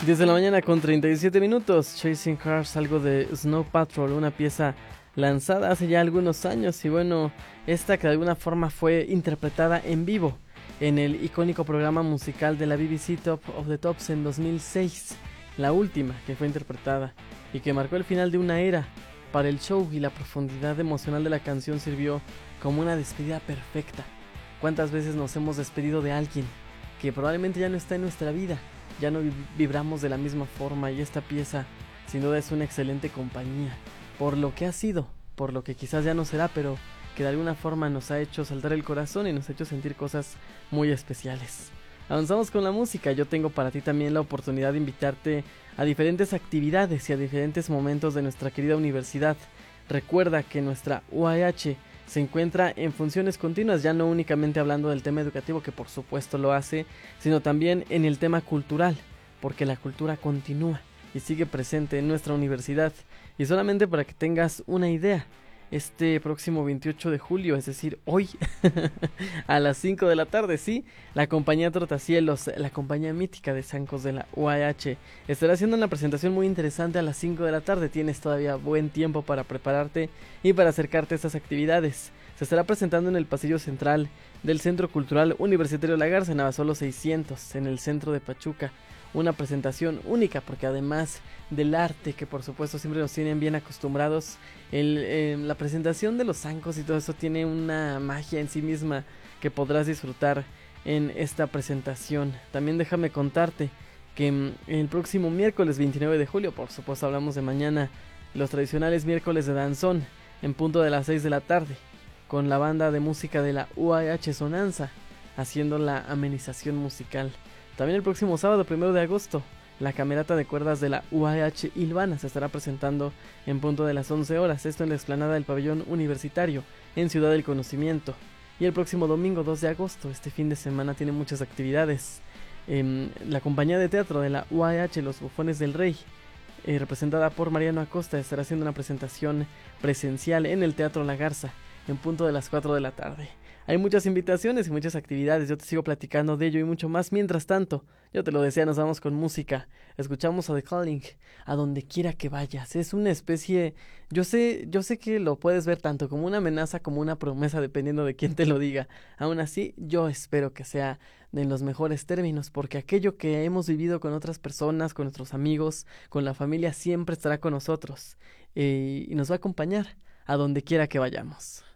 10 de la mañana con 37 minutos. Chasing Cars, algo de Snow Patrol, una pieza lanzada hace ya algunos años. Y bueno, esta que de alguna forma fue interpretada en vivo en el icónico programa musical de la BBC Top of the Tops en 2006. La última que fue interpretada y que marcó el final de una era para el show, y la profundidad emocional de la canción sirvió como una despedida perfecta. ¿Cuántas veces nos hemos despedido de alguien que probablemente ya no está en nuestra vida? Ya no vibramos de la misma forma, y esta pieza sin duda es una excelente compañía por lo que ha sido, por lo que quizás ya no será, pero que de alguna forma nos ha hecho saltar el corazón y nos ha hecho sentir cosas muy especiales. Avanzamos con la música. Yo tengo para ti también la oportunidad de invitarte a diferentes actividades y a diferentes momentos de nuestra querida universidad. Recuerda que nuestra UAH se encuentra en funciones continuas, ya no únicamente hablando del tema educativo, que por supuesto lo hace, sino también en el tema cultural, porque la cultura continúa y sigue presente en nuestra universidad. Y solamente para que tengas una idea, este próximo 28 de julio, es decir, hoy, a las 5 de la tarde, sí, la compañía Trotacielos, la compañía mítica de zancos de la UAH, estará haciendo una presentación muy interesante a las 5 de la tarde. Tienes todavía buen tiempo para prepararte y para acercarte a estas actividades. Se estará presentando en el pasillo central del Centro Cultural Universitario La Garza, en Abasolo 600, en el centro de Pachuca. Una presentación única, porque además del arte, que por supuesto siempre nos tienen bien acostumbrados, la presentación de los zancos y todo eso tiene una magia en sí misma que podrás disfrutar en esta presentación. También déjame contarte que el próximo miércoles 29 de julio, por supuesto hablamos de mañana, los tradicionales miércoles de danzón, en punto de las 6 de la tarde, con la banda de música de la UAH Sonanza, haciendo la amenización musical. También el próximo sábado 1 de agosto, la camerata de cuerdas de la UAH Ilvana se estará presentando en punto de las 11 horas, esto en la explanada del pabellón universitario, en Ciudad del Conocimiento. Y el próximo domingo 2 de agosto, este fin de semana tiene muchas actividades. La compañía de teatro de la UAH Los Bufones del Rey, representada por Mariano Acosta, estará haciendo una presentación presencial en el Teatro La Garza, en punto de las 4 de la tarde. Hay muchas invitaciones y muchas actividades, yo te sigo platicando de ello y mucho más. Mientras tanto, yo te lo decía, nos vamos con música. Escuchamos a The Calling, A Donde Quiera Que Vayas. Es una especie, yo sé que lo puedes ver tanto como una amenaza como una promesa, dependiendo de quién te lo diga. Aún así, yo espero que sea en los mejores términos, porque aquello que hemos vivido con otras personas, con nuestros amigos, con la familia, siempre estará con nosotros y nos va a acompañar a donde quiera que vayamos.